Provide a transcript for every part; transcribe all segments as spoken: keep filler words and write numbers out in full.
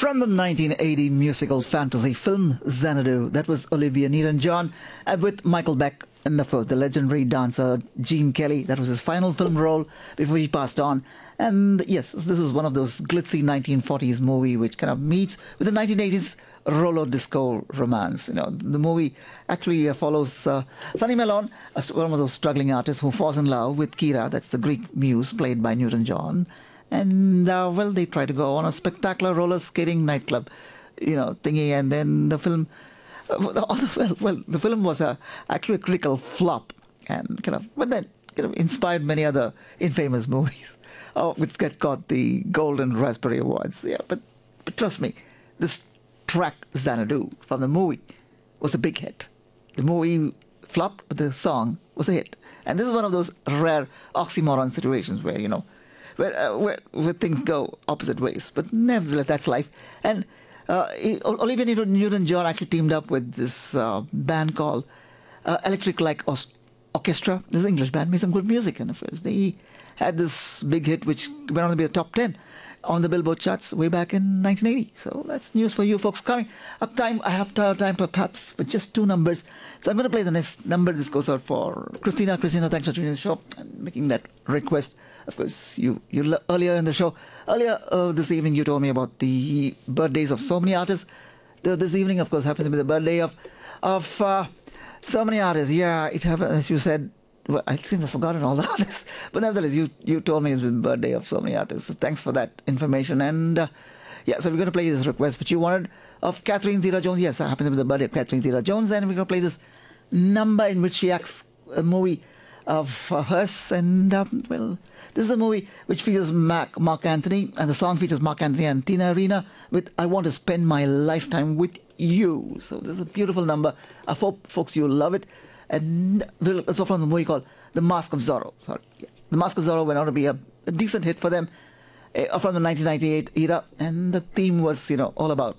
From the nineteen eighty musical fantasy film Xanadu, that was Olivia Newton-John, uh, with Michael Beck and, of course, the legendary dancer Gene Kelly. That was his final film role before he passed on. And yes, this was one of those glitzy nineteen forties movie which kind of meets with the nineteen eighties roller disco romance. You know, the movie actually uh, follows uh, Sunny Malone, uh, one of those struggling artists who falls in love with Kira, that's the Greek muse played by Newton-John. And, uh, well, they try to go on a spectacular roller skating nightclub, you know, thingy. And then the film, uh, well, well, the film was a, actually a critical flop. And kind of, but then kind of inspired many other infamous movies, uh, which get got the Golden Raspberry Awards. Yeah, but, but trust me, this track, Xanadu, from the movie, was a big hit. The movie flopped, but the song was a hit. And this is one of those rare oxymoron situations where, you know, Where, uh, where, where things go opposite ways. But nevertheless, that's life. And uh, Olivia Newton-John actually teamed up with this uh, band called uh, Electric Light Orchestra. This is an English band, made some good music. And of course, they had this big hit which went on to be a top ten on the Billboard charts way back in nineteen eighty. So that's news for you folks. Coming up time, I have time perhaps for just two numbers. So I'm going to play the next number. This goes out for Christina. Christina, thanks for tuning in the show and making that request. Of course, you, you earlier in the show, earlier uh, this evening, you told me about the birthdays of so many artists. The, this evening, of course, happens to be the birthday of of uh, so many artists. Yeah, it happened, as you said. Well, I seem to have forgotten all the artists. But nevertheless, you, you told me it's the birthday of so many artists. So thanks for that information. And uh, yeah, so we're going to play this request which you wanted of Catherine Zeta-Jones. Yes, that happens to be the birthday of Catherine Zeta-Jones. And we're going to play this number in which she acts a movie of uh, hers. And, um, well, this is a movie which features Mark, Mark Anthony. And the song features Mark Anthony and Tina Arena with I Want to Spend My Lifetime With You. So this is a beautiful number. I hope, folks, you'll love it. And it's also from the movie called The Mask of Zorro. Sorry, yeah. The Mask of Zorro went on to be a, a decent hit for them uh, from the nineteen ninety-eight era, and the theme was, you know, all about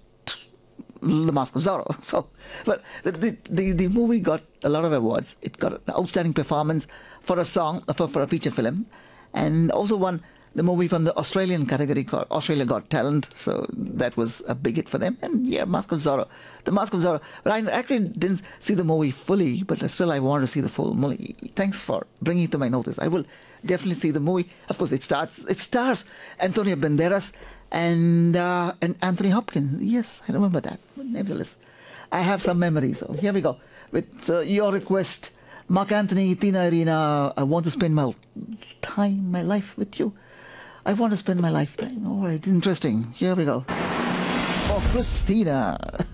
The Mask of Zorro. So, but the the, the, the movie got a lot of awards. It got an outstanding performance for a song, for, for a feature film, and also won the movie from the Australian category called Australia Got Talent. So that was a big hit for them. And yeah, Mask of Zorro. The Mask of Zorro. But I actually didn't see the movie fully, but still I wanted to see the full movie. Thanks for bringing it to my notice. I will definitely see the movie. Of course, it starts. It stars Antonio Banderas and uh, and Anthony Hopkins. Yes, I remember that. But nevertheless, I have some memories. So here we go. With uh, your request, Mark Anthony, Tina Arena, I want to spend my time, my life with you. I want to spend my lifetime. All right, interesting. Here we go. For Christina.